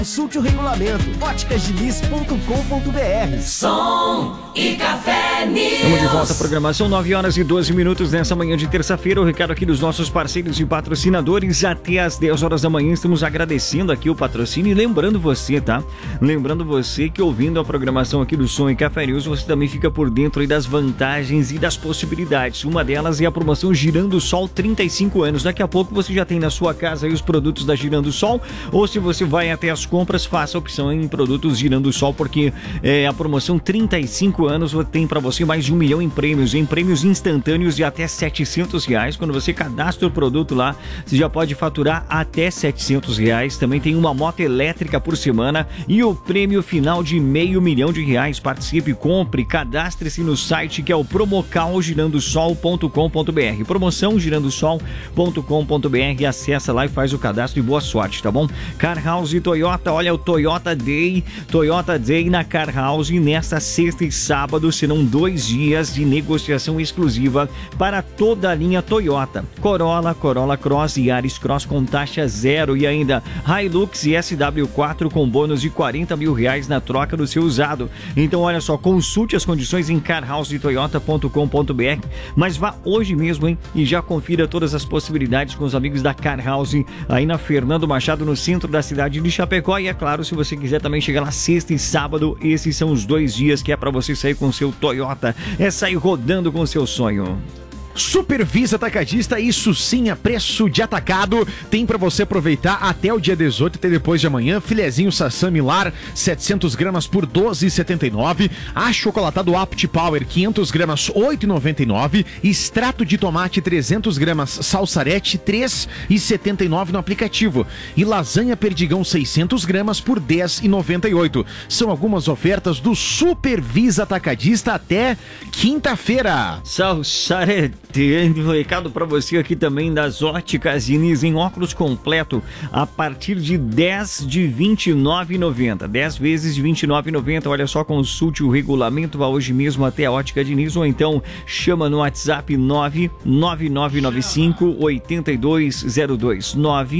Consulte o regulamento. óticasdiniz.com.br. Som e Café News. Estamos de volta à programação, 9h12 nessa manhã de terça-feira. O recado aqui dos nossos parceiros e patrocinadores. Até às 10 horas da manhã estamos agradecendo aqui o patrocínio e lembrando você, tá? Lembrando você que ouvindo a programação aqui do Som e Café News, você também fica por dentro aí das vantagens e das possibilidades. Uma delas é a promoção Girando Sol 35 anos. Daqui a pouco você já tem na sua casa aí os produtos da Girando Sol, ou se você vai até as compras, faça a opção em produtos Girando Sol, porque a promoção 35 anos tem para você mais de 1 milhão em prêmios instantâneos de até R$700. Quando você cadastra o produto lá, você já pode faturar até R$700. Também tem uma moto elétrica por semana e o prêmio final de R$500 mil. Participe, compre, cadastre-se no site que é o promocalgirandosol.com.br. Promoção girandosol.com.br. Acessa lá e faz o cadastro e boa sorte, tá bom? Car House Toyota, olha o Toyota Day na Car House. Nesta sexta e sábado serão 2 dias de negociação exclusiva para toda a linha Toyota. Corolla Cross e Yaris Cross com taxa zero e ainda Hilux e SW4 com bônus de R$40 mil na troca do seu usado. Então olha só, consulte as condições em carhousetoyota.com.br, mas vá hoje mesmo, hein? E já confira todas as possibilidades com os amigos da Car House aí na Fernando Machado, no centro da cidade de Chapecó. E é claro, se você quiser também chegar lá sexta e sábado, esses são os 2 dias que é para você sair com o seu Toyota, é sair rodando com o seu sonho. Supervisa Atacadista, isso sim é preço de atacado. Tem pra você aproveitar até o dia 18, até depois de amanhã. Filezinho Sassami Lar, 700 gramas por R$12,79. Achocolatado Apt Power, 500 gramas, R$8,99. Extrato de tomate, 300 gramas, Salsarete, R$3,79 no aplicativo. E lasanha Perdigão, 600 gramas por R$10,98. São algumas ofertas do Supervisa Atacadista até quinta-feira. Salsarete. Recado para você aqui também das Óticas Diniz em óculos completo a partir de 10 de R$29,90. 10 vezes de R$29,90. Olha só, consulte o regulamento, vá hoje mesmo até a Ótica Diniz ou então chama no WhatsApp 99995-8202.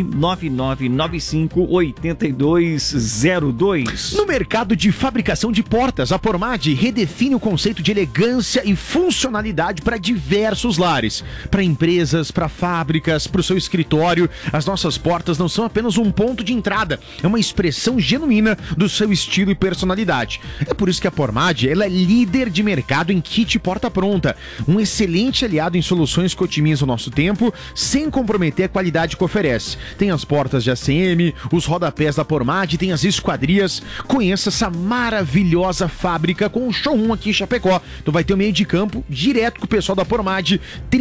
99995-8202. No mercado de fabricação de portas, a Pormad redefine o conceito de elegância e funcionalidade para diversos lares, para empresas, para fábricas, para o seu escritório. As nossas portas não são apenas um ponto de entrada, é uma expressão genuína do seu estilo e personalidade. É por isso que a Pormad, ela é líder de mercado em kit porta pronta, um excelente aliado em soluções que otimizam o nosso tempo, sem comprometer a qualidade que oferece. Tem as portas de ACM, os rodapés da Pormad, tem as esquadrias. Conheça essa maravilhosa fábrica com um showroom aqui em Chapecó. Tu vai ter o meio de campo direto com o pessoal da Pormad,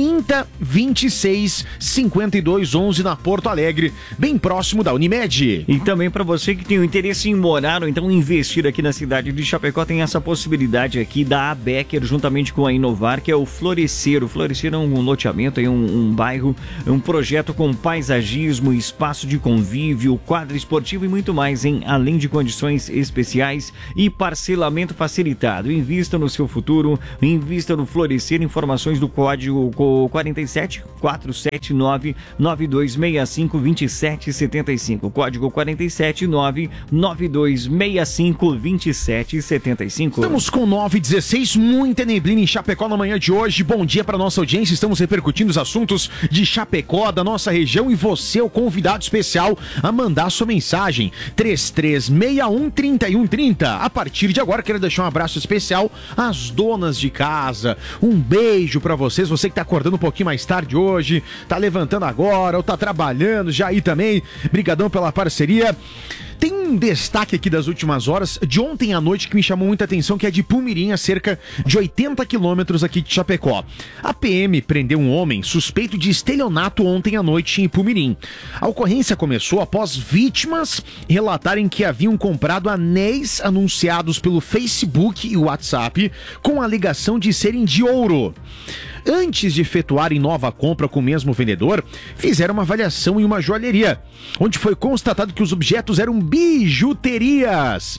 3026-5211 na Porto Alegre, bem próximo da Unimed. E também para você que tem o interesse em morar ou então investir aqui na cidade de Chapecó, tem essa possibilidade aqui da Becker juntamente com a Inovar, que é o Florescer. O Florescer é um loteamento, é um bairro, é um projeto com paisagismo, espaço de convívio, quadra esportiva e muito mais, hein? Além de condições especiais e parcelamento facilitado. Invista no seu futuro, invista no Florescer. Informações do código 47 479 9265 2775. Código 479 9265 2775. Estamos com 9h16, muita neblina em Chapecó na manhã de hoje. Bom dia para nossa audiência. Estamos repercutindo os assuntos de Chapecó, da nossa região, e você é o convidado especial a mandar sua mensagem. 3361-3130. A partir de agora, quero deixar um abraço especial às donas de casa. Um beijo para vocês. Você que tá acordando um pouquinho mais tarde hoje, tá levantando agora ou tá trabalhando já aí também. Brigadão pela parceria. Tem um destaque aqui das últimas horas, de ontem à noite, que me chamou muita atenção, que é de Pumirim, a cerca de 80 quilômetros aqui de Chapecó. A PM prendeu um homem suspeito de estelionato ontem à noite em Pumirim. A ocorrência começou após vítimas relatarem que haviam comprado anéis anunciados pelo Facebook e WhatsApp com a alegação de serem de ouro. Antes de efetuarem nova compra com o mesmo vendedor, fizeram uma avaliação em uma joalheria, onde foi constatado que os objetos eram bijuterias.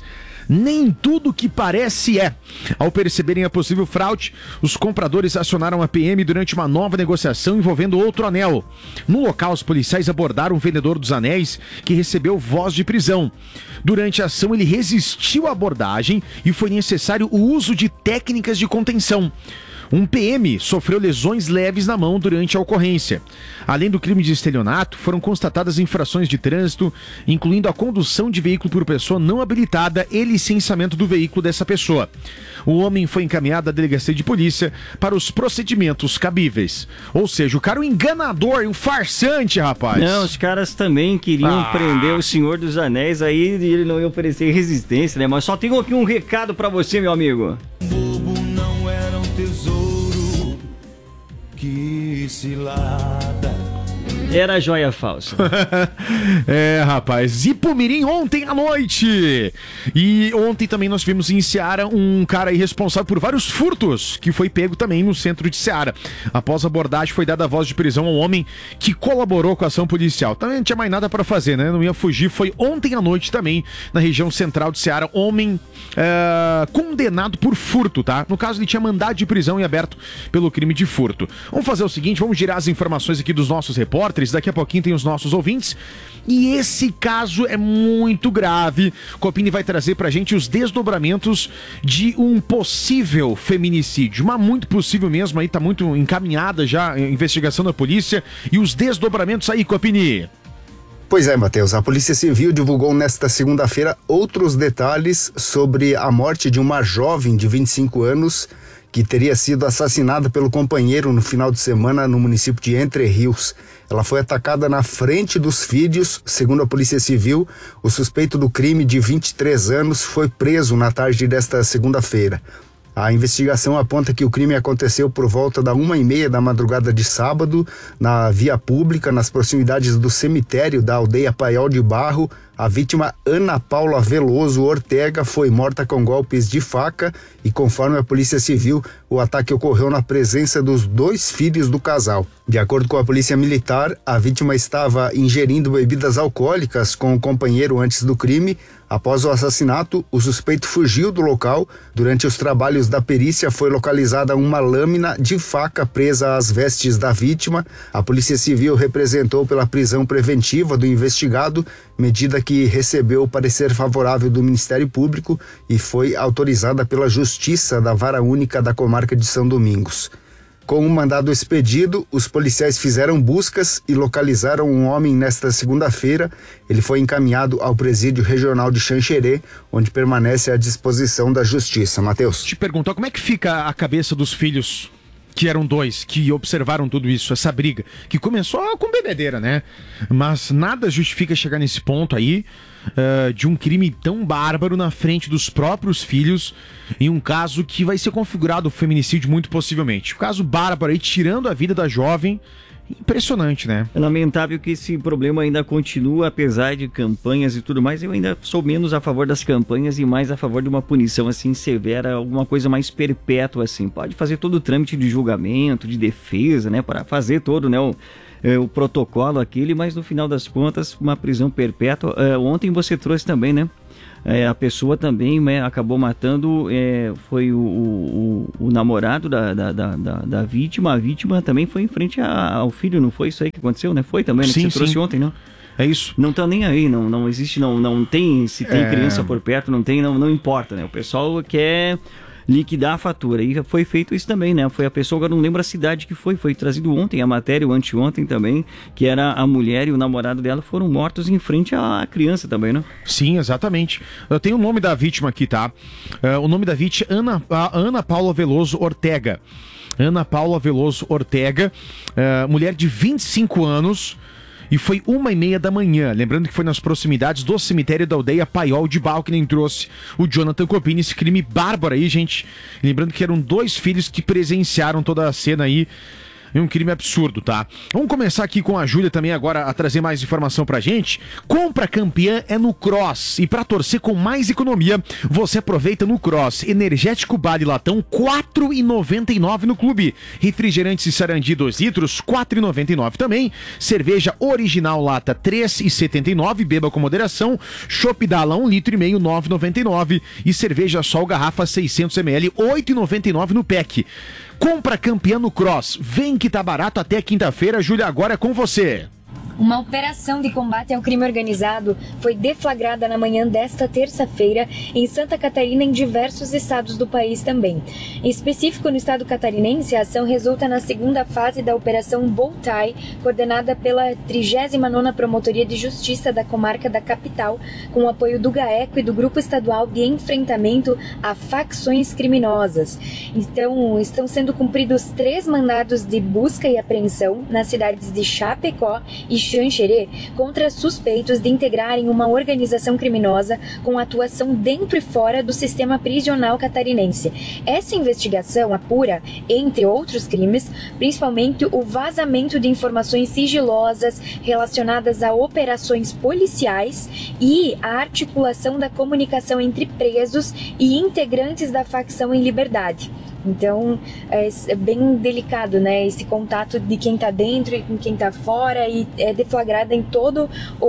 nem tudo que parece é. Ao perceberem a possível fraude, os compradores acionaram a PM durante uma nova negociação envolvendo outro anel. No local, os policiais abordaram o vendedor dos anéis, que recebeu voz de prisão. Durante a ação, ele resistiu à abordagem e foi necessário o uso de técnicas de contenção. Um PM sofreu lesões leves na mão durante a ocorrência. Além do crime de estelionato, foram constatadas infrações de trânsito, incluindo a condução de veículo por pessoa não habilitada e licenciamento do veículo dessa pessoa. O homem foi encaminhado à delegacia de polícia para os procedimentos cabíveis. Ou seja, o cara é um enganador, um farsante, rapaz. Não, os caras também queriam prender o Senhor dos Anéis, aí ele não ia oferecer resistência, né? Mas só tenho aqui um recado pra você, meu amigo. Bobo não era um tesouro que cilada. Era joia falsa. Rapaz. Ipumirim ontem à noite. E ontem também nós vimos em Ceará um cara aí responsável por vários furtos, que foi pego também no centro de Ceará. Após a abordagem, foi dada a voz de prisão ao homem que colaborou com a ação policial. Também não tinha mais nada pra fazer, né? Não ia fugir. Foi ontem à noite também, na região central de Ceará. Homem condenado por furto, tá? No caso, ele tinha mandado de prisão em aberto pelo crime de furto. Vamos fazer o seguinte, vamos girar as informações aqui dos nossos repórteres. Daqui a pouquinho tem os nossos ouvintes. E esse caso é muito grave. Copini vai trazer pra gente os desdobramentos de um possível feminicídio. Mas muito possível mesmo, aí tá muito encaminhada já a investigação da polícia. E os desdobramentos aí, Copini. Pois é, Matheus, a Polícia Civil divulgou nesta segunda-feira outros detalhes sobre a morte de uma jovem de 25 anos que teria sido assassinada pelo companheiro no final de semana no município de Entre Rios. Ela foi atacada na frente dos filhos. Segundo a Polícia Civil, o suspeito do crime, de 23 anos, foi preso na tarde desta segunda-feira. A investigação aponta que o crime aconteceu por volta da 1h30 da madrugada de sábado, na via pública, nas proximidades do cemitério da aldeia Paiol de Barro. A vítima, Ana Paula Veloso Ortega, foi morta com golpes de faca e, conforme a Polícia Civil, o ataque ocorreu na presença dos 2 filhos do casal. De acordo com a Polícia Militar, a vítima estava ingerindo bebidas alcoólicas com o companheiro antes do crime. Após o assassinato, o suspeito fugiu do local. Durante os trabalhos da perícia, foi localizada uma lâmina de faca presa às vestes da vítima. A Polícia Civil representou pela prisão preventiva do investigado, medida que recebeu o parecer favorável do Ministério Público e foi autorizada pela Justiça da Vara Única da Comarca de São Domingos. Com o mandado expedido, os policiais fizeram buscas e localizaram um homem nesta segunda-feira. Ele foi encaminhado ao Presídio Regional de Xanxerê, onde permanece à disposição da Justiça. Matheus. Te perguntou como é que fica a cabeça dos filhos, que eram 2, que observaram tudo isso, essa briga, que começou com bebedeira, né? Mas nada justifica chegar nesse ponto aí, de um crime tão bárbaro na frente dos próprios filhos, em um caso que vai ser configurado feminicídio muito possivelmente. Um caso bárbaro aí, tirando a vida da jovem. Impressionante, né? É lamentável que esse problema ainda continua, apesar de campanhas e tudo mais. Eu ainda sou menos a favor das campanhas e mais a favor de uma punição assim severa, alguma coisa mais perpétua assim. Pode fazer todo o trâmite de julgamento, de defesa, né? Para fazer todo, né? O protocolo aquele, mas no final das contas, uma prisão perpétua. Ontem você trouxe também, né? A pessoa também, né, acabou matando, foi o namorado da vítima. A vítima também foi em frente ao filho, não foi isso aí que aconteceu, né? Foi também, né? Sim, que você trouxe ontem, não? É isso. Não tá nem aí, não existe, não tem, se tem criança por perto, não importa, né? O pessoal quer liquidar a fatura. E foi feito isso também, né? Foi a pessoa, agora não lembro a cidade que foi trazido ontem, a matéria, o anteontem também, que era a mulher e o namorado dela foram mortos em frente à criança também, né? Sim, exatamente. Eu tenho o nome da vítima aqui, tá? O nome da vítima é Ana Paula Veloso Ortega. Ana Paula Veloso Ortega, mulher de 25 anos, e foi 1h30 da manhã, lembrando que foi nas proximidades do cemitério da aldeia Paiol de Barro, que nem trouxe o Jonathan Copini, esse crime bárbaro aí, gente. Lembrando que eram 2 filhos que presenciaram toda a cena aí. É um crime absurdo, tá? Vamos começar aqui com a Júlia também agora a trazer mais informação pra gente. Compra campeã é no Cross. E pra torcer com mais economia, você aproveita no Cross. Energético Bale Latão, R$ 4,99 no clube. Refrigerantes Sarandi 2 litros, R$ 4,99 também. Cerveja original lata, R$ 3,79. Beba com moderação. Chopp Dala, 1,5 litro, R$ 9,99. E cerveja Sol Garrafa 600 ml, R$ 8,99 no PEC. Compra campeã no Cross. Vem que tá barato até quinta-feira. Júlia, agora é com você. Uma operação de combate ao crime organizado foi deflagrada na manhã desta terça-feira em Santa Catarina e em diversos estados do país também. Em específico, no estado catarinense, a ação resulta na segunda fase da Operação Bowtie, coordenada pela 39ª Promotoria de Justiça da Comarca da Capital, com o apoio do GAECO e do Grupo Estadual de Enfrentamento a Facções Criminosas. Então, estão sendo cumpridos 3 mandados de busca e apreensão nas cidades de Chapecó e Xanxerê contra suspeitos de integrarem uma organização criminosa com atuação dentro e fora do sistema prisional catarinense. Essa investigação apura, entre outros crimes, principalmente o vazamento de informações sigilosas relacionadas a operações policiais e a articulação da comunicação entre presos e integrantes da facção em liberdade. Então, é bem delicado, né? Esse contato de quem está dentro e com quem está fora, e é deflagrada em todo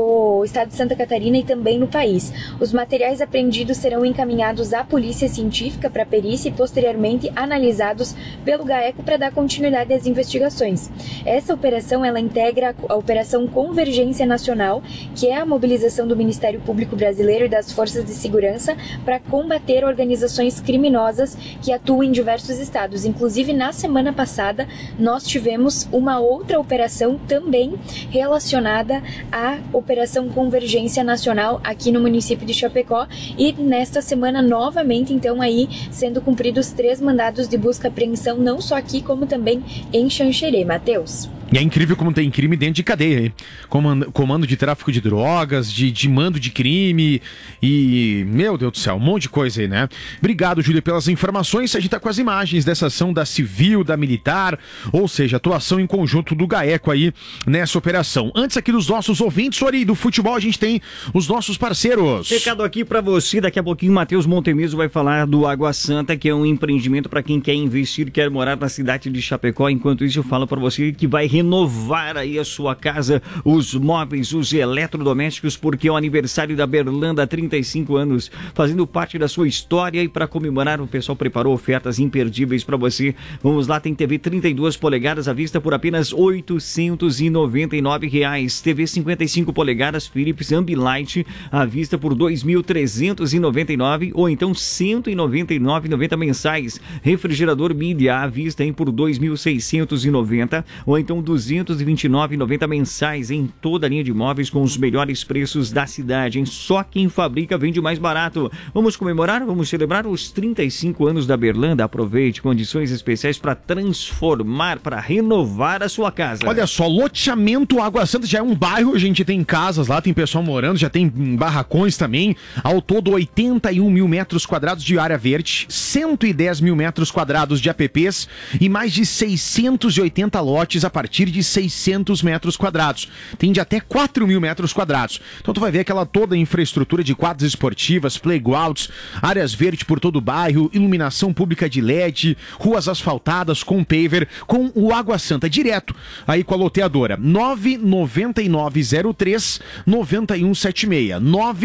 o estado de Santa Catarina e também no país. Os materiais apreendidos serão encaminhados à Polícia Científica para perícia e posteriormente analisados pelo GAECO para dar continuidade às investigações. Essa operação, ela integra a Operação Convergência Nacional, que é a mobilização do Ministério Público Brasileiro e das Forças de Segurança para combater organizações criminosas que atuam em diversos estados. Inclusive, na semana passada, nós tivemos uma outra operação também relacionada à Operação Convergência Nacional aqui no município de Chapecó, e nesta semana, novamente, então, aí, sendo cumpridos 3 mandados de busca e apreensão, não só aqui, como também em Xanxerê. Matheus. E é incrível como tem crime dentro de cadeia, hein? Comando de tráfico de drogas, de mando de crime e, meu Deus do céu, um monte de coisa aí, né? Obrigado, Júlia, pelas informações. A gente tá com as imagens dessa ação da Civil, da Militar, ou seja, atuação em conjunto do GAECO aí nessa operação. Antes aqui dos nossos ouvintes, Ori, do futebol, a gente tem os nossos parceiros. Recado aqui pra você, daqui a pouquinho Matheus Montemiro vai falar do Água Santa, que é um empreendimento para quem quer investir, quer morar na cidade de Chapecó. Enquanto isso, eu falo para você que vai renovar aí a sua casa, os móveis, os eletrodomésticos, porque é o aniversário da Berlanda, 35 anos, fazendo parte da sua história, e para comemorar o pessoal preparou ofertas imperdíveis para você. Vamos lá, tem TV 32 polegadas à vista por apenas R$ 899, TV 55 polegadas Philips Ambilight à vista por R$ 2.399 ou então R$ 199,90 mensais. Refrigerador Mídia à vista por R$ 2.690 ou então R$ 229,90 mensais em toda a linha de móveis com os melhores preços da cidade, hein? Só quem fabrica vende mais barato. Vamos comemorar, vamos celebrar os 35 anos da Berlanda. Aproveite condições especiais para transformar, para renovar a sua casa. Olha só, loteamento Água Santa já é um bairro, a gente tem casas lá, tem pessoal morando, já tem barracões também. Ao todo 81 mil metros quadrados de área verde, 110 mil metros quadrados de APPs e mais de 680 lotes a partir de 600 metros quadrados. Tem de até 4 mil metros quadrados. Então tu vai ver aquela toda infraestrutura de quadras esportivas, playgrounds, áreas verdes por todo o bairro, iluminação pública de LED, ruas asfaltadas com paver, com o Água Santa direto aí com a loteadora. 99903-9176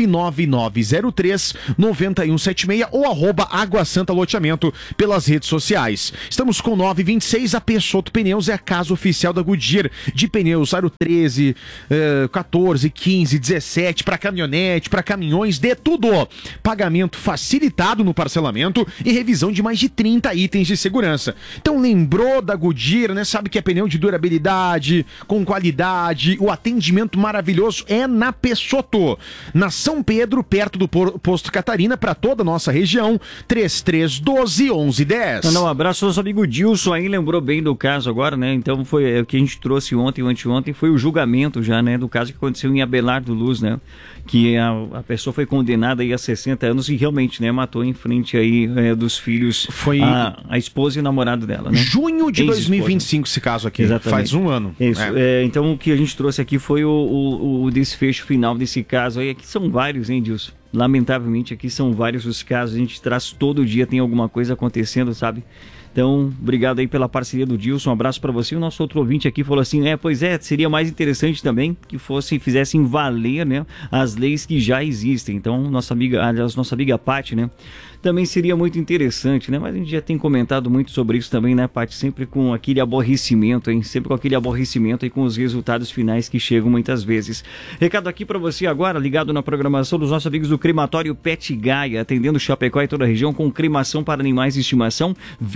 99903-9176 ou @Água Santa Loteamento pelas redes sociais. Estamos com 926, a Peixoto Pneus é a casa oficial da Goodyear de pneus aro 13, 14, 15, 17 para caminhonete, para caminhões, de tudo. Pagamento facilitado no parcelamento e revisão de mais de 30 itens de segurança. Então lembrou da Goodyear, né? Sabe que é pneu de durabilidade, com qualidade, o atendimento maravilhoso é na Peixoto, na São Pedro, perto do Posto Catarina, para toda a nossa região. 3312-1110. Um abraço ao nosso amigo Dilson aí, lembrou bem do caso agora, né? Então foi que a gente trouxe ontem ou anteontem foi o julgamento já, né, do caso que aconteceu em Abelardo Luz, né, que a pessoa foi condenada aí a 60 anos e realmente, né, matou em frente aí dos filhos foi a esposa e o namorado dela, né? Junho de 2025 esse caso aqui. Exatamente. Faz um ano. Isso. Então o que a gente trouxe aqui foi o desfecho final desse caso aí. Aqui são vários, hein, Dilson? Lamentavelmente aqui são vários os casos. A gente traz todo dia, tem alguma coisa acontecendo, sabe? Então, obrigado aí pela parceria do Dilson, um abraço para você. O nosso outro ouvinte aqui falou assim, seria mais interessante também que fizessem valer, né, as leis que já existem. Então, nossa amiga Paty, né, também seria muito interessante, né, mas a gente já tem comentado muito sobre isso também, né, Paty, sempre com aquele aborrecimento, hein, sempre com aquele aborrecimento e com os resultados finais que chegam muitas vezes. Recado aqui para você agora, ligado na programação dos nossos amigos do Crematório Pet Gaia, atendendo Chapecó e toda a região com cremação para animais de estimação,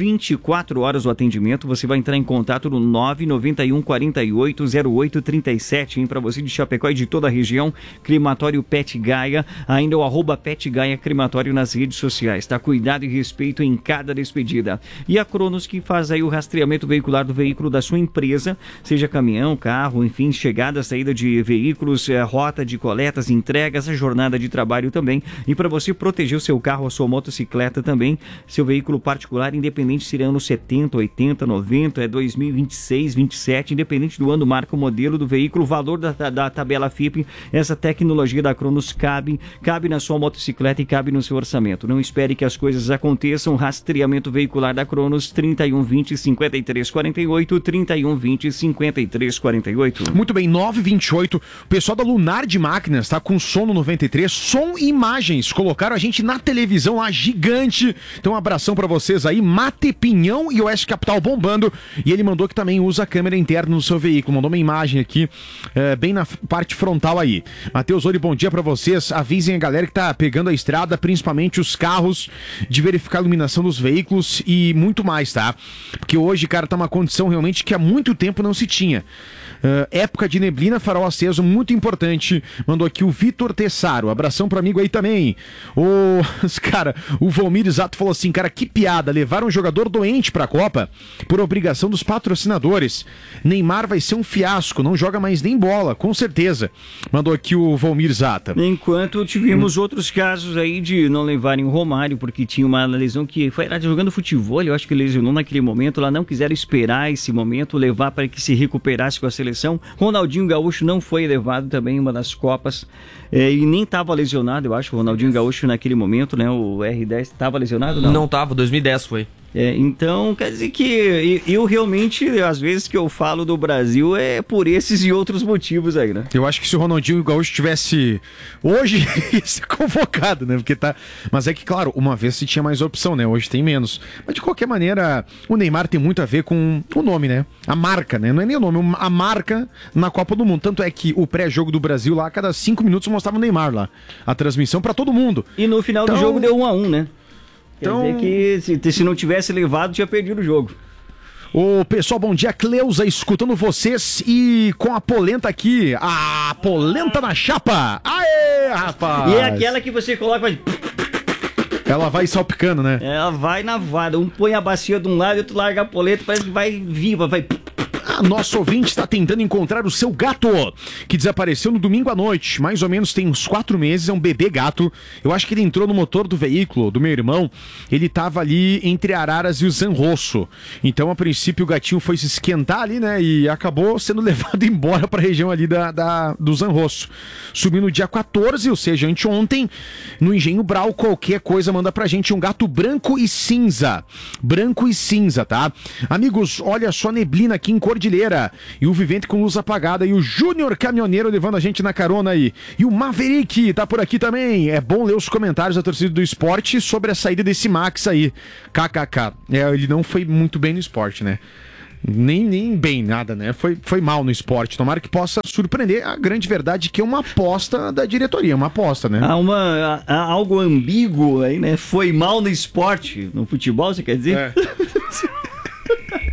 24 horas o atendimento. Você vai entrar em contato no 991 48 08 37, hein, para você de Chapecó e de toda a região. Crematório Pet Gaia, ainda o @Pet Gaia Crematório nas redes sociais, tá? Cuidado e respeito em cada despedida. E a Cronos, que faz aí o rastreamento veicular do veículo da sua empresa, seja caminhão, carro, enfim, chegada, saída de veículos, rota de coletas, entregas, a jornada de trabalho também. E para você proteger o seu carro, a sua motocicleta também, seu veículo particular, independente se é anos 70, 80, 90, 2026, 27, independente do ano, marca, o modelo do veículo, o valor da tabela FIP, essa tecnologia da Cronos cabe na sua motocicleta e cabe no seu orçamento. Não espere que as coisas aconteçam. Rastreamento veicular da Cronos, 3120 5348, 3120 5348. Muito bem, 928. O pessoal da Lunar de Máquinas tá com som no 93, som e imagens. Colocaram a gente na televisão lá, gigante. Então um abração pra vocês aí. Mate Pinhão e Oeste Capital bombando. E ele mandou que também usa a câmera interna no seu veículo. Mandou uma imagem aqui, bem na parte frontal aí. Matheus Ori, bom dia pra vocês. Avisem a galera que tá pegando a estrada, principalmente os carros, de verificar a iluminação dos veículos e muito mais, tá? Porque hoje, cara, tá uma condição realmente que há muito tempo não se tinha. Época de neblina, farol aceso, muito importante. Mandou aqui o Vitor Tessaro, abração pro amigo aí também. O Valmir Exato falou assim, cara, que piada, levaram um jogador doente pra Copa por obrigação dos patrocinadores. Neymar vai ser um fiasco, não joga mais nem bola, com certeza. Mandou aqui o Valmir Zata. Enquanto tivemos outros casos aí de não levarem o Romário, porque tinha uma lesão que foi jogando futebol, eu acho que lesionou naquele momento, lá não quiseram esperar esse momento, levar para que se recuperasse com a seleção. Ronaldinho Gaúcho não foi levado também em uma das Copas, e nem estava lesionado, eu acho, o Ronaldinho Gaúcho naquele momento, né, o R10 estava lesionado? Não estava, 2010 foi. Então, quer dizer que eu realmente, às vezes que eu falo do Brasil, é por esses e outros motivos aí, né? Eu acho que se o Ronaldinho Gaúcho tivesse hoje, ia ser convocado, né? Porque tá... Mas é que, claro, uma vez se tinha mais opção, né? Hoje tem menos. Mas de qualquer maneira, o Neymar tem muito a ver com o nome, né? A marca, né? Não é nem o nome, a marca na Copa do Mundo. Tanto é que o pré-jogo do Brasil lá, a cada 5 minutos mostrava o Neymar lá. A transmissão pra todo mundo. E no final do jogo deu 1-1, né? Quer dizer que se não tivesse levado, tinha perdido o jogo. Ô, pessoal, bom dia. Cleusa escutando vocês e com a polenta aqui. A polenta na chapa. Aê, rapaz. E é aquela que você coloca... Ela vai salpicando, né? Ela vai na vada. Um põe a bacia de um lado e outro larga a polenta, parece que vai viva, vai... Nosso ouvinte está tentando encontrar o seu gato, que desapareceu no domingo à noite. Mais ou menos tem uns 4 meses, é um bebê gato. Eu acho que ele entrou no motor do veículo do meu irmão. Ele estava ali entre Araras e o Zanrosso. Então, a princípio, o gatinho foi se esquentar ali, né? E acabou sendo levado embora para a região ali do Zanrosso. Subiu no dia 14, ou seja, anteontem, no Engenho Brau. Qualquer coisa manda pra gente um gato branco e cinza. Branco e cinza, tá? Amigos, olha só a neblina aqui em Cordilheira. E o Vivente com luz apagada. E o Júnior Caminhoneiro levando a gente na carona aí. E o Maverick tá por aqui também. É bom ler os comentários da torcida do esporte sobre a saída desse Max aí. KKK. Ele não foi muito bem no esporte, né? Nem bem nada, né? Foi mal no esporte. Tomara que possa surpreender. A grande verdade é que é uma aposta da diretoria, uma aposta, né? Há algo ambíguo aí, né? Foi mal no esporte. No futebol, você quer dizer?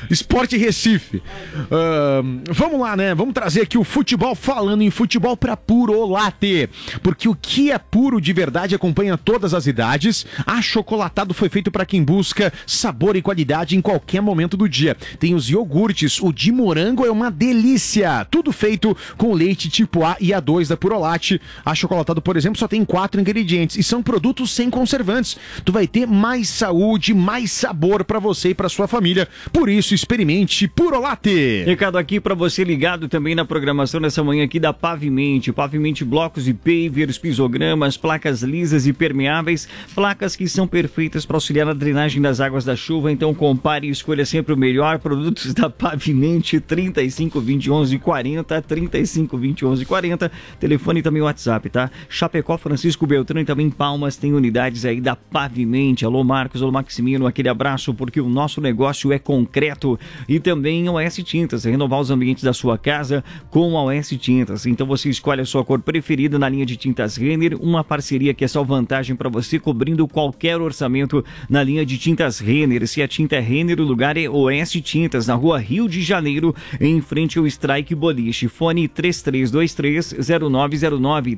Sport Recife. Vamos lá, né? Vamos trazer aqui o futebol, falando em futebol, pra Purolate. Porque o que é puro de verdade acompanha todas as idades. Achocolatado foi feito para quem busca sabor e qualidade em qualquer momento do dia. Tem os iogurtes, o de morango é uma delícia. Tudo feito com leite tipo A e A2 da Purolate. Achocolatado, por exemplo, só tem 4 ingredientes e são produtos sem conservantes. Tu vai ter mais saúde, mais sabor para você e para sua família. Por isso, experimente Purolate. Recado aqui para você ligado também na programação dessa manhã aqui da Pavimente. Pavimente blocos e pavers, pisogramas, placas lisas e permeáveis, placas que são perfeitas para auxiliar na drenagem das águas da chuva. Então compare e escolha sempre o melhor. Produtos da Pavimente, 35 20 11 40, 35 20 11 40. Telefone e também WhatsApp, tá? Chapecó, Francisco Beltrão e também Palmas tem unidades aí da Pavimente. Alô Marcos, alô Maximino, aquele abraço, porque o nosso negócio é concreto. E também OS Tintas, renovar os ambientes da sua casa com a OS Tintas. Então você escolhe a sua cor preferida na linha de tintas Renner, uma parceria que é só vantagem para você, cobrindo qualquer orçamento na linha de tintas Renner. Se a tinta é Renner, o lugar é OS Tintas, na rua Rio de Janeiro, em frente ao Strike Boliche. Fone 3323-0909,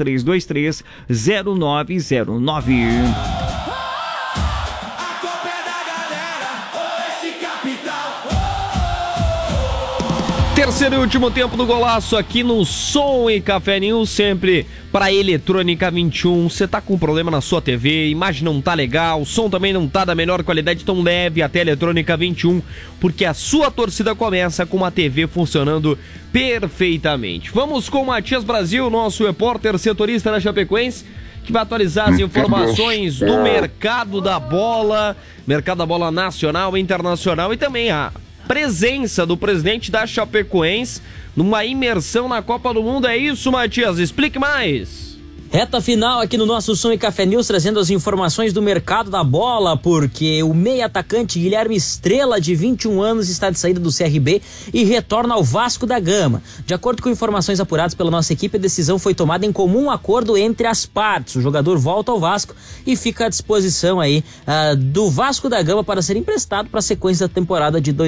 3323-0909. Terceiro e último tempo do golaço aqui no Som e Café News, sempre para Eletrônica 21. Você tá com um problema na sua TV, a imagem não tá legal, o som também não tá da melhor qualidade, então leve até Eletrônica 21, porque a sua torcida começa com uma TV funcionando perfeitamente. Vamos com o Matias Brasil, nosso repórter setorista da Chapecoense, que vai atualizar as informações do mercado da bola nacional e internacional, e também a presença do presidente da Chapecoense numa imersão na Copa do Mundo. É isso, Matias? Explique mais. Reta final aqui no nosso Som e Café News, trazendo as informações do mercado da bola, porque o meia atacante Guilherme Estrela, de 21 anos, está de saída do CRB e retorna ao Vasco da Gama. De acordo com informações apuradas pela nossa equipe, a decisão foi tomada em comum acordo entre as partes. O jogador volta ao Vasco e fica à disposição aí do Vasco da Gama para ser emprestado para a sequência da temporada de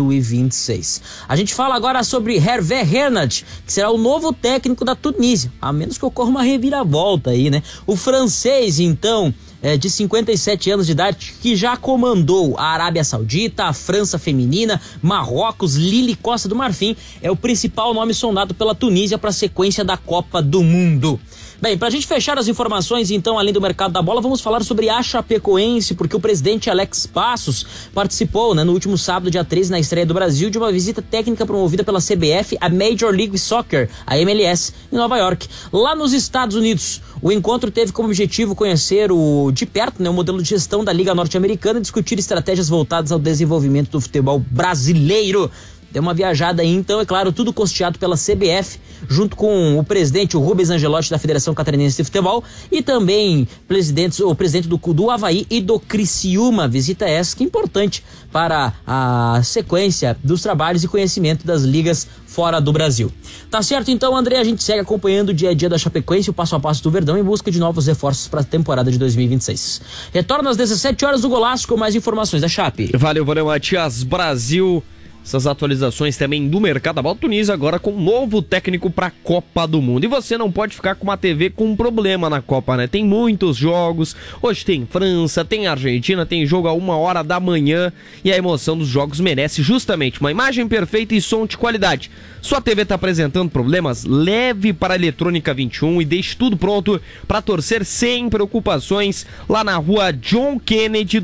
2026. A gente fala agora sobre Hervé Renard, que será o novo técnico da Tunísia, a menos que ocorra uma reviravolta aí, né? O francês, então, de 57 anos de idade, que já comandou a Arábia Saudita, a França feminina, Marrocos, Lille e Costa do Marfim, é o principal nome sondado pela Tunísia para a sequência da Copa do Mundo. Bem, pra gente fechar as informações, então, além do mercado da bola, vamos falar sobre a Chapecoense, porque o presidente Alex Passos participou, no último sábado, dia 13, na estreia do Brasil, de uma visita técnica promovida pela CBF, a Major League Soccer, a MLS, em Nova York. Lá nos Estados Unidos, o encontro teve como objetivo conhecer de perto, o modelo de gestão da Liga Norte-Americana e discutir estratégias voltadas ao desenvolvimento do futebol brasileiro. Deu uma viajada aí, então, é claro, tudo custeado pela CBF, junto com o presidente, o Rubens Angelotti, da Federação Catarinense de Futebol, e também o presidente do Avaí e do Criciúma. Visita essa que é importante para a sequência dos trabalhos e conhecimento das ligas fora do Brasil. Tá certo, então, André, a gente segue acompanhando o dia a dia da Chapecoense, o passo a passo do Verdão, em busca de novos reforços para a temporada de 2026. Retorna às 17 horas do Golaço com mais informações da Chape. Valeu, Matias Brasil. Essas atualizações também do mercado da bola. Tunísia agora com um novo técnico para a Copa do Mundo. E você não pode ficar com uma TV com um problema na Copa, né? Tem muitos jogos. Hoje tem França, tem Argentina, tem jogo a 1h da manhã. E a emoção dos jogos merece justamente uma imagem perfeita e som de qualidade. Sua TV está apresentando problemas? Leve para a Eletrônica 21 e deixe tudo pronto para torcer sem preocupações lá na rua John Kennedy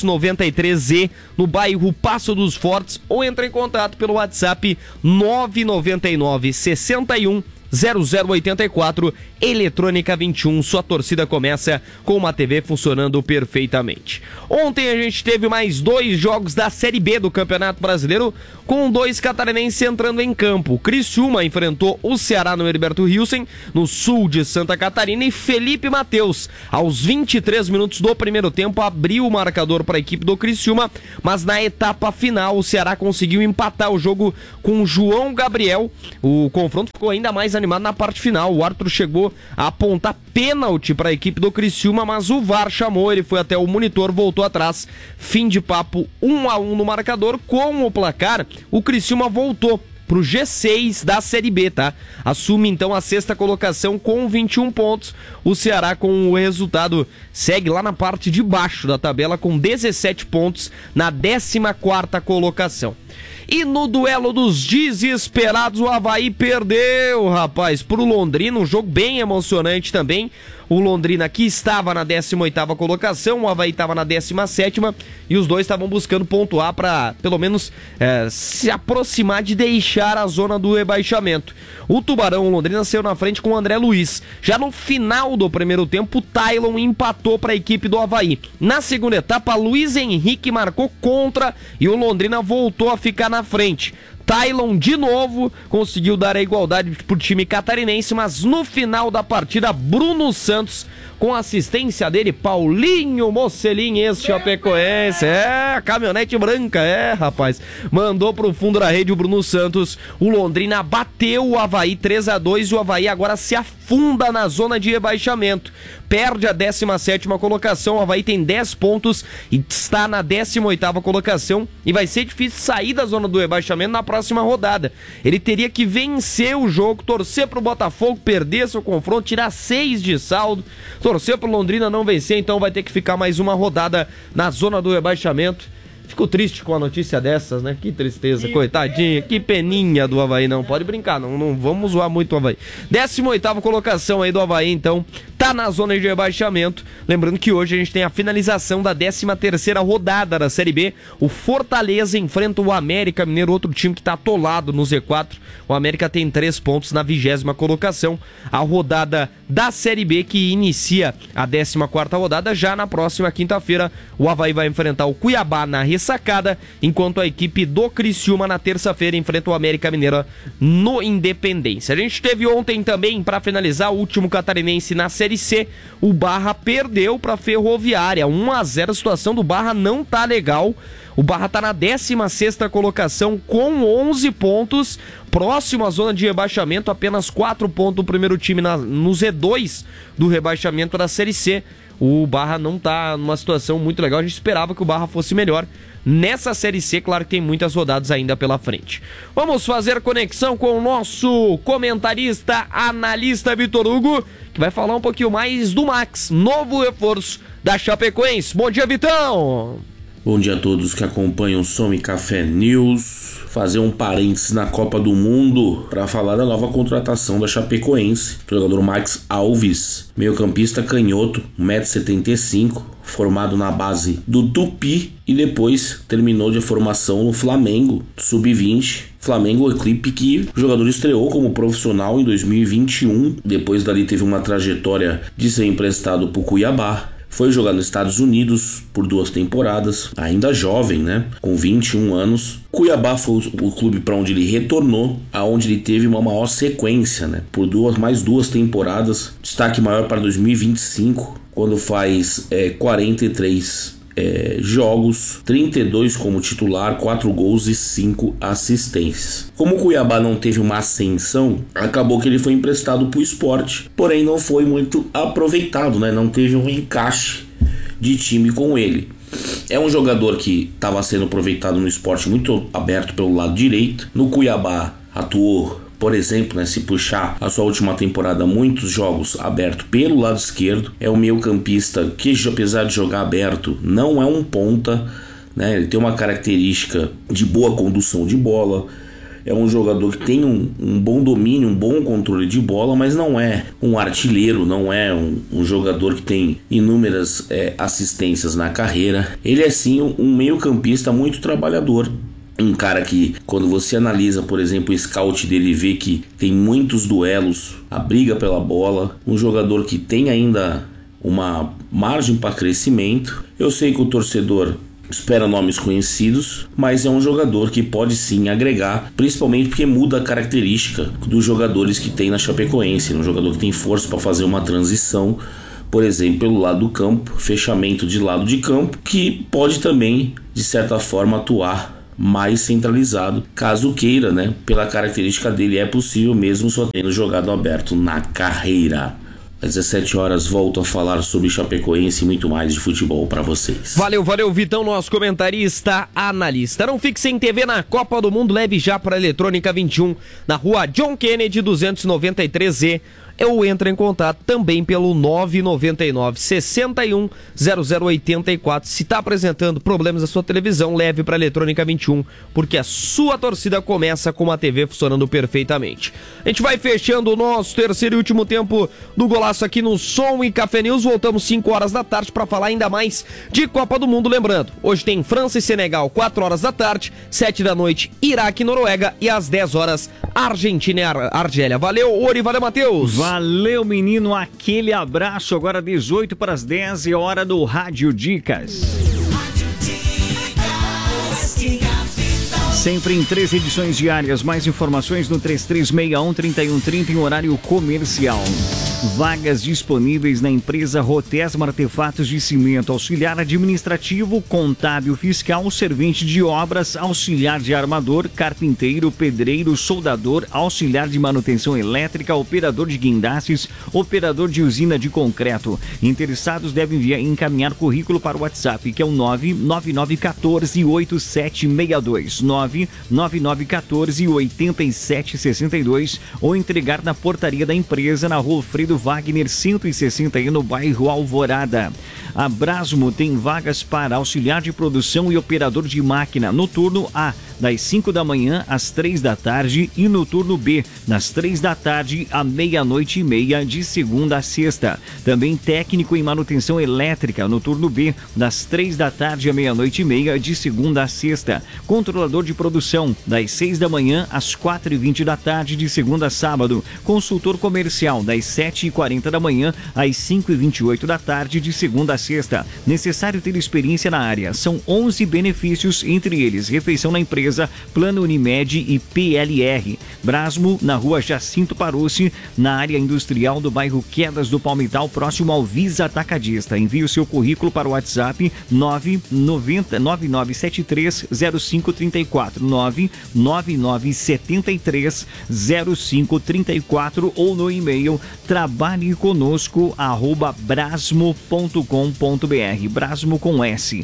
293Z, no bairro Passo dos Fortes, ou entre em contato pelo WhatsApp 999 61 0084, Eletrônica 21, sua torcida começa com uma TV funcionando perfeitamente. Ontem a gente teve mais 2 jogos da Série B do Campeonato Brasileiro, com 2 catarinenses entrando em campo. Criciúma enfrentou o Ceará no Heriberto Hilsen, no sul de Santa Catarina, e Felipe Mateus, aos 23 minutos do primeiro tempo, abriu o marcador para a equipe do Criciúma, mas na etapa final o Ceará conseguiu empatar o jogo com João Gabriel. O confronto ficou ainda mais animado na parte final. O árbitro chegou a apontar pênalti para a equipe do Criciúma, mas o VAR chamou, ele foi até o monitor, voltou atrás. Fim de papo, 1-1 no marcador. Com o placar, o Criciúma voltou pro G6 da Série B, tá? Assume então a 6ª colocação com 21 pontos. O Ceará, com o resultado, segue lá na parte de baixo da tabela com 17 pontos na 14ª colocação. E no duelo dos desesperados, o Avaí perdeu, rapaz, pro Londrina, um jogo bem emocionante também. O Londrina que estava na 18ª colocação, o Avaí estava na 17ª e os dois estavam buscando pontuar para pelo menos se aproximar de deixar a zona do rebaixamento. O Tubarão, o Londrina, saiu na frente com o André Luiz. Já no final do primeiro tempo, o Tailon empatou para a equipe do Avaí. Na segunda etapa, Luiz Henrique marcou contra e o Londrina voltou a ficar na frente. Tailon de novo conseguiu dar a igualdade pro time catarinense, mas no final da partida, Bruno Santos, com assistência dele, Paulinho Mocelin, ex-chapecoense, a caminhonete branca, rapaz, mandou pro fundo da rede o Bruno Santos. O Londrina bateu o Avaí 3-2 e o Avaí agora se afunda na zona de rebaixamento. Perde a 17ª colocação, o Avaí tem 10 pontos e está na 18ª colocação e vai ser difícil sair da zona do rebaixamento na próxima rodada. Ele teria que vencer o jogo, torcer pro Botafogo, perder seu confronto, tirar 6 de saldo, torcer pro Londrina não vencer, então vai ter que ficar mais uma rodada na zona do rebaixamento. Fico triste com a notícia dessas, né? Que tristeza, coitadinha, que peninha do Avaí. Não pode brincar, não vamos zoar muito o Avaí. 18ª colocação aí do Avaí, então, tá na zona de rebaixamento. Lembrando que hoje a gente tem a finalização da 13ª rodada da Série B. O Fortaleza enfrenta o América Mineiro, outro time que tá atolado no Z4. O América tem 3 pontos na 20ª colocação. A rodada da Série B que inicia a 14ª rodada. Já na próxima quinta-feira, o Avaí vai enfrentar o Cuiabá na ressacada, enquanto a equipe do Criciúma na terça-feira enfrenta o América Mineiro no Independência. A gente teve ontem também, para finalizar, o último catarinense na Série C. O Barra perdeu para a Ferroviária, 1-0. A situação do Barra não tá legal. O Barra tá na 16ª colocação com 11 pontos, próximo à zona de rebaixamento, apenas 4 pontos do primeiro time no Z2 do rebaixamento da Série C. O Barra não tá numa situação muito legal, a gente esperava que o Barra fosse melhor nessa Série C, claro que tem muitas rodadas ainda pela frente. Vamos fazer conexão com o nosso comentarista, analista Vitor Hugo, que vai falar um pouquinho mais do Max, novo reforço da Chapecoense. Bom dia, Vitão! Bom dia a todos que acompanham o Som e Café News. Fazer um parênteses na Copa do Mundo para falar da nova contratação da Chapecoense. O jogador Max Alves, meio-campista canhoto, 1,75 m, formado na base do Tupi e depois terminou de formação no Flamengo, sub-20. Flamengo, equipe que o jogador estreou como profissional em 2021. Depois dali teve uma trajetória de ser emprestado para o Cuiabá. Foi jogar nos Estados Unidos por 2 temporadas, ainda jovem, né? Com 21 anos. Cuiabá foi o clube para onde ele retornou, aonde ele teve uma maior sequência, né? Por mais 2 temporadas. Destaque maior para 2025, quando faz 43 jogos, 32 como titular, 4 gols e 5 assistências. Como o Cuiabá não teve uma ascensão, acabou que ele foi emprestado para o Sport, porém não foi muito aproveitado, né? Não teve um encaixe de time com ele. É um jogador que estava sendo aproveitado no Sport muito aberto pelo lado direito. No Cuiabá atuou, por exemplo, né, se puxar a sua última temporada, muitos jogos abertos pelo lado esquerdo. É um meio-campista que, apesar de jogar aberto, não é um ponta, né? Ele tem uma característica de boa condução de bola. É um jogador que tem um bom domínio, um bom controle de bola, mas não é um artilheiro, não é um jogador que tem inúmeras assistências na carreira. Ele é sim um meio-campista muito trabalhador. Um cara que, quando você analisa, por exemplo, o scout dele, vê que tem muitos duelos, a briga pela bola, um jogador que tem ainda uma margem para crescimento. Eu sei que o torcedor espera nomes conhecidos, mas é um jogador que pode sim agregar, principalmente porque muda a característica dos jogadores que tem na Chapecoense. Um jogador que tem força para fazer uma transição, por exemplo, pelo lado do campo, fechamento de lado de campo, que pode também, de certa forma, atuar mais centralizado, caso queira, né? Pela característica dele, é possível mesmo só tendo jogado aberto na carreira. Às 17 horas volto a falar sobre Chapecoense e muito mais de futebol para vocês. Valeu, Vitão, nosso comentarista, analista. Não fique sem TV na Copa do Mundo, leve já para a Eletrônica 21, na rua John Kennedy 293E. Ou entra em contato também pelo 999 61 0084. Se está apresentando problemas na sua televisão, leve para a Eletrônica 21, porque a sua torcida começa com uma TV funcionando perfeitamente. A gente vai fechando o nosso terceiro e último tempo do Golaço aqui no Som e Café News. Voltamos 5 horas da tarde para falar ainda mais de Copa do Mundo. Lembrando, hoje tem França e Senegal, 4 horas da tarde, 7 da noite, Iraque e Noruega, e às 10 horas, Argentina e Argélia. Valeu, Ori, valeu, Matheus. Valeu, menino, aquele abraço. Agora 18 para as 10 e hora do Rádio Dicas. Sempre em 3 edições diárias. Mais informações no 3361-3130 em horário comercial. Vagas disponíveis na empresa Rotesma Artefatos de Cimento, auxiliar administrativo, contábil fiscal, servente de obras, auxiliar de armador, carpinteiro, pedreiro, soldador, auxiliar de manutenção elétrica, operador de guindastes, operador de usina de concreto. Interessados devem encaminhar currículo para o WhatsApp, que é o 99914-8762, 99914-8762, ou entregar na portaria da empresa na Rua Alfredo Wagner 160 aí no bairro Alvorada. A Brasmo tem vagas para auxiliar de produção e operador de máquina no turno A, das 5 da manhã às 3 da tarde, e no turno B, das 3 da tarde à meia-noite e meia, de segunda a sexta. Também técnico em manutenção elétrica no turno B, das 3 da tarde à meia-noite e meia, de segunda a sexta. Controlador de produção, das 6 da manhã às 4h20 da tarde, de segunda a sábado. Consultor comercial, das 7h40 da manhã às 5h28 da tarde, de segunda a sexta. Necessário ter experiência na área. São 11 benefícios, entre eles refeição na empresa, Plano Unimed e PLR. Brasmo, na rua Jacinto Parucci, na área industrial do bairro Quedas do Palmital, próximo ao Visa Atacadista. Envie o seu currículo para o WhatsApp 9973-0534, 99973-0534, ou no e-mail trabalheconosco@brasmo.com.br. Brasmo com S.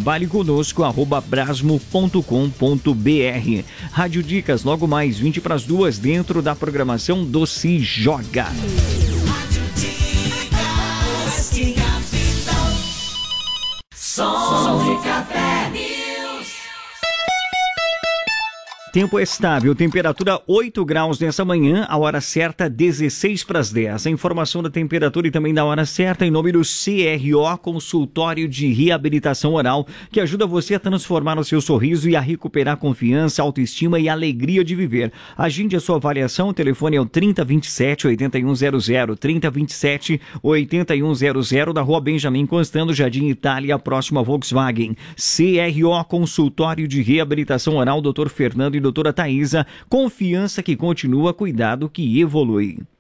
trabalheconosco@brasmo.com.br. Rádio Dicas, logo mais 20 para as 2, dentro da programação do Se Joga. Som de Café News. Tempo estável, temperatura 8 graus nessa manhã, a hora certa 16 para as 10. A informação da temperatura e também da hora certa em nome do CRO, Consultório de Reabilitação Oral, que ajuda você a transformar o seu sorriso e a recuperar confiança, autoestima e alegria de viver. Agende a sua avaliação, o telefone é o 3027-8100, 3027-8100, da Rua Benjamin Constant, Jardim Itália, próximo a Volkswagen. CRO, Consultório de Reabilitação Oral, Dr. Fernando e doutora Thaisa, confiança que continua, cuidado que evolui.